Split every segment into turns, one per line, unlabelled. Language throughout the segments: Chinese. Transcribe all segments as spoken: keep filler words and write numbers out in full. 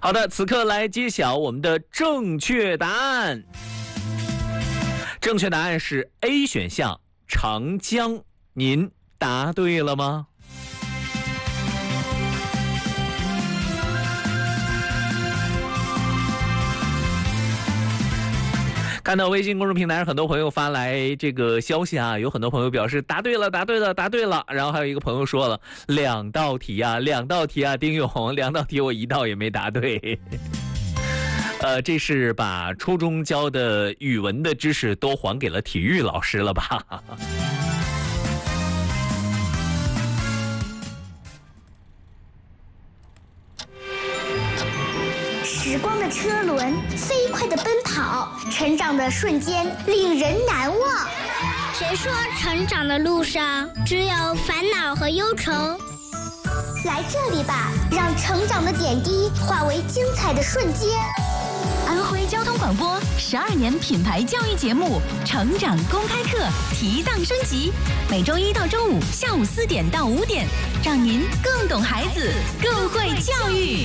好的，此刻来揭晓我们的正确答案。正确答案是 A 选项长江，您答对了吗？看到微信公众平台上很多朋友发来这个消息啊，有很多朋友表示答对了，答对了，答对了。然后还有一个朋友说了，两道题啊，两道题啊，丁勇，两道题我一道也没答对。呃，这是把初中教的语文的知识都还给了体育老师了吧？
时光的车轮飞快地奔跑，成长的瞬间令人难忘。
谁说成长的路上只有烦恼和忧愁？
来这里吧，让成长的点滴化为精彩的瞬间。
安徽交通广播十二年品牌教育节目《成长公开课》提档升级，每周一到周五下午四点到五点，让您更懂孩子，更会教育。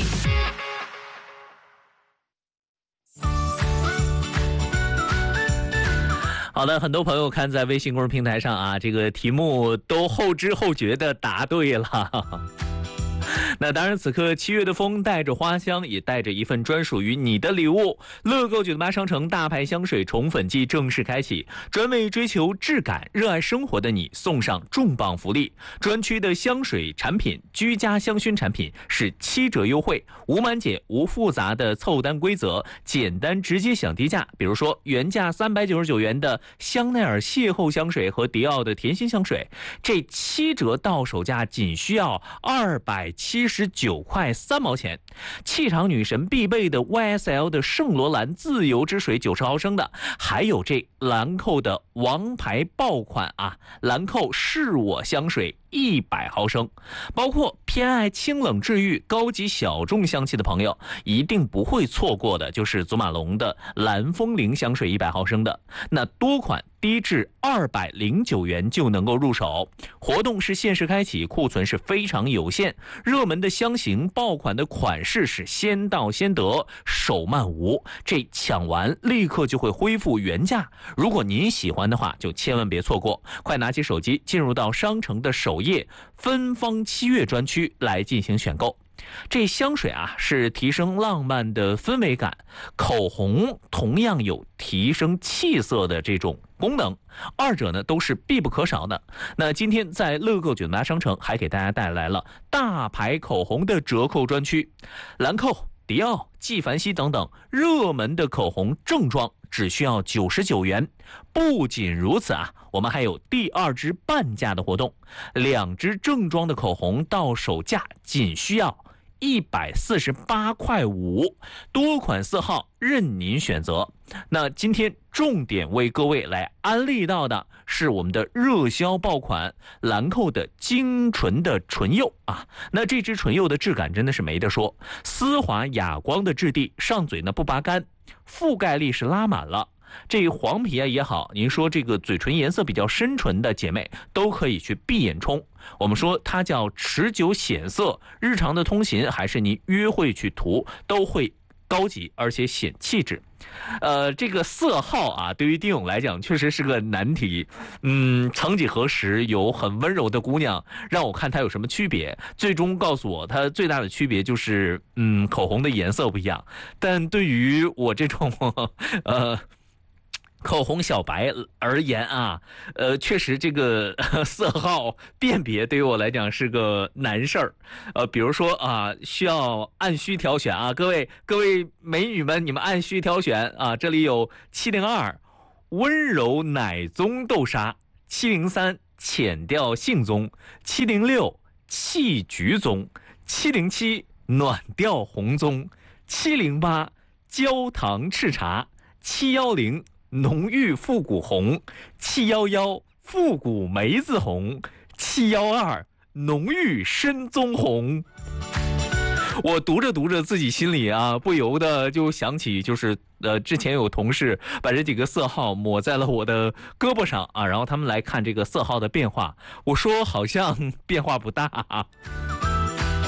好的，很多朋友看在微信公众平台上啊，这个题目都后知后觉的答对了。那当然，此刻七月的风带着花香，也带着一份专属于你的礼物。乐购九十八商城大牌香水宠粉季正式开启，专为追求质感、热爱生活的你送上重磅福利。专区的香水产品、居家香薰产品是七折优惠，无满减、无复杂的凑单规则，简单直接享低价。比如说，原价三百九十九元的香奈儿邂逅香水和迪奥的甜心香水，这七折到手价仅需要二百七十九块三毛钱。气场女神必备的 Y S L 的圣罗兰自由之水九十毫升的，还有这兰蔻的王牌爆款啊，兰蔻是我香水一百毫升。包括偏爱清冷治愈、高级小众香气的朋友，一定不会错过的就是祖马龙的蓝风铃香水一百毫升的。那多款低至二百零九元就能够入手。活动是限时开启，库存是非常有限，热门的香型爆款的款式是先到先得，手慢无，这抢完立刻就会恢复原价。如果您喜欢的话，就千万别错过，快拿起手机进入到商城的首页芬芳七月专区来进行选购。这香水啊是提升浪漫的氛围感，口红同样有提升气色的这种功能，二者呢都是必不可少的。那今天在乐购九十八商城还给大家带来了大牌口红的折扣专区，兰蔻、迪奥、纪梵希等等热门的口红正装只需要九十九元。不仅如此啊，我们还有第二支半价的活动，两支正装的口红到手价仅需要一百四十八块五，多款色号任您选择。那今天重点为各位来安利到的是我们的热销爆款兰蔻的精纯的唇釉啊，那这支唇釉的质感真的是没得说，丝滑哑光的质地，上嘴呢不拔干，覆盖力是拉满了。这黄皮啊也好，您说这个嘴唇颜色比较深唇的姐妹都可以去闭眼冲，我们说它叫持久显色，日常的通勤还是您约会去涂都会高级而且显气质。呃，这个色号啊，对于丁勇来讲确实是个难题。嗯，曾几何时有很温柔的姑娘让我看她有什么区别，最终告诉我她最大的区别就是嗯口红的颜色不一样。但对于我这种呃口红小白而言啊，呃，确实这个色号辨别对于我来讲是个难事儿。呃，比如说啊，需要按需挑选啊，各位各位美女们，你们按需挑选啊。这里有七零二温柔奶棕豆沙，七零三浅调杏棕，七零六气橘棕，七零七暖调红棕，七零八焦糖赤茶，七幺零浓郁复古红，七幺幺复古梅子红，七幺二浓郁深棕红。我读着读着自己心里啊不由得就想起，就是呃之前有同事把这几个色号抹在了我的胳膊上啊，然后他们来看这个色号的变化，我说好像变化不大啊。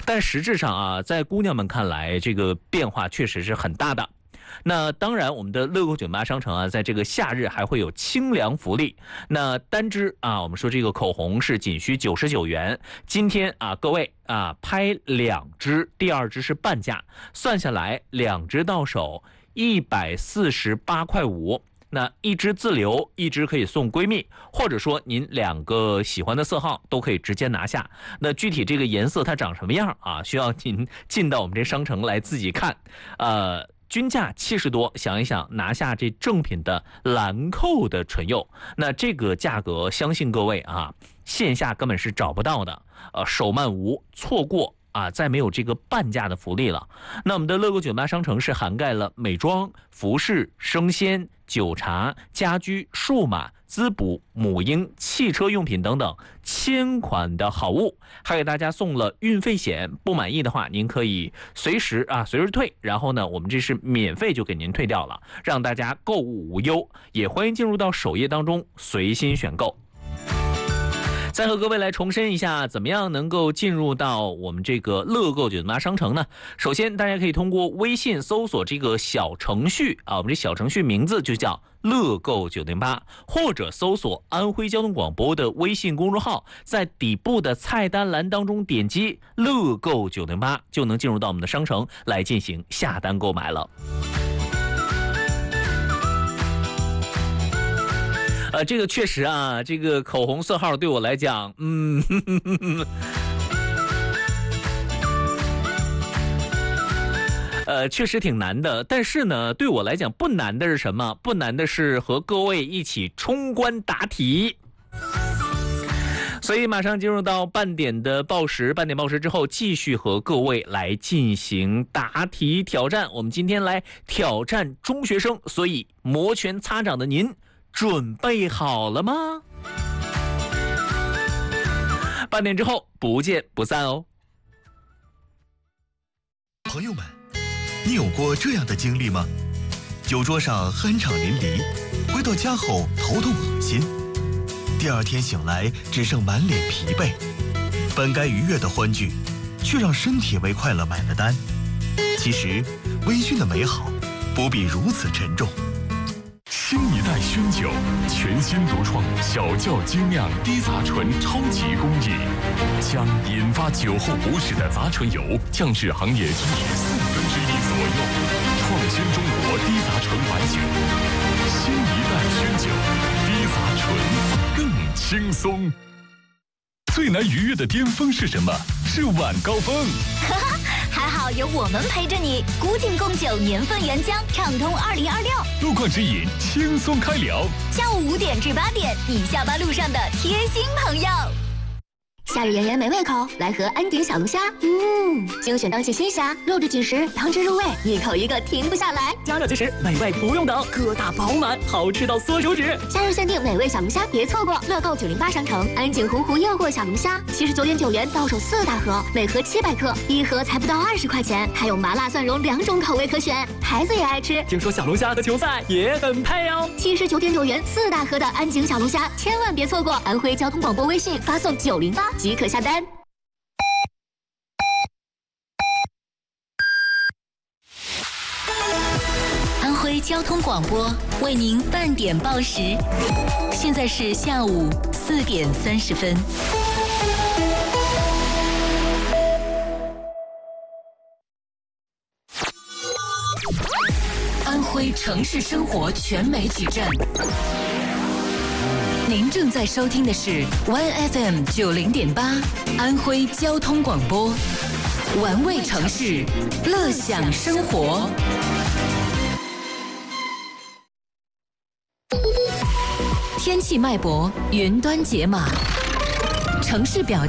但实质上啊，在姑娘们看来，这个变化确实是很大的。那当然，我们的乐购九零八商城啊，在这个夏日还会有清凉福利。那单支啊，我们说这个口红是仅需九十九元。今天啊，各位啊，拍两支，第二支是半价，算下来两支到手一百四十八块五。那一支自留，一支可以送闺蜜，或者说您两个喜欢的色号都可以直接拿下。那具体这个颜色它长什么样啊？需要您进到我们这商城来自己看。呃。均价七十多，想一想拿下这正品的兰蔻的唇釉，那这个价格相信各位啊，线下根本是找不到的，呃，手慢无，错过啊，再没有这个半价的福利了。那我们的乐购九零八商城是涵盖了美妆、服饰、生鲜、酒茶、家居、数码、滋补、母婴、汽车用品等等千款的好物，还给大家送了运费险，不满意的话您可以随时啊随时退，然后呢我们这是免费就给您退掉了，让大家购物无忧。也欢迎进入到首页当中随心选购。再和各位来重申一下，怎么样能够进入到我们这个乐购九零八商城呢？首先，大家可以通过微信搜索这个小程序啊，我们这小程序名字就叫乐购九零八，或者搜索安徽交通广播的微信公众号，在底部的菜单栏当中点击乐购九零八，就能进入到我们的商城来进行下单购买了。呃，这个确实啊，这个口红色号对我来讲，嗯，呵呵呵呃，确实挺难的。但是呢，对我来讲不难的是什么？不难的是和各位一起冲关答题。所以马上进入到半点的报时，半点报时之后，继续和各位来进行答题挑战。我们今天来挑战中学生，所以摩拳擦掌的您。准备好了吗？半点之后不见不散哦。
朋友们，你有过这样的经历吗？酒桌上酣畅淋漓，回到家后头痛恶心，第二天醒来只剩满脸疲惫，本该愉悦的欢聚，却让身体为快乐买了单。其实，微醺的美好不必如此沉重。
新一代熏酒，全新独创小窖精酿低杂醇超级工艺，将引发酒后不适的杂醇油降至行业均值四分之一左右，创新中国低杂醇白酒。新一代熏酒，低杂醇更轻松。最难逾越的巅峰是什么？是晚高峰。
哈哈，还好有我们陪着你。古井贡酒年份原浆，畅通二零二六。
路况指引，轻松开聊。
下午五点至八点，你下班路上的贴心朋友。
夏日炎炎没胃口，来盒安鼎小龙虾。嗯，精选当季新虾，肉质紧实，汤汁入味，一口一个停不下来。
加热即食，美味不用等，个大饱满，好吃到缩手指。
夏日限定美味小龙虾，别错过！乐购九零八商城，安井湖湖诱惑小龙虾，七十九点九元到手四大盒，每盒七百克，一盒才不到二十块钱，还有麻辣蒜蓉两种口味可选，孩子也爱吃。
听说小龙虾和球赛也很配哦。
七十九点九元四大盒的安井小龙虾，千万别错过！安徽交通广播微信发送九零八。即可下单。
安徽交通广播为您半点报时，现在是下午四点三十分。安徽城市生活全媒体站。您正在收听的是 One F M 九零点八，安徽交通广播，玩味城市，乐享生活。天气脉搏，云端解码，城市表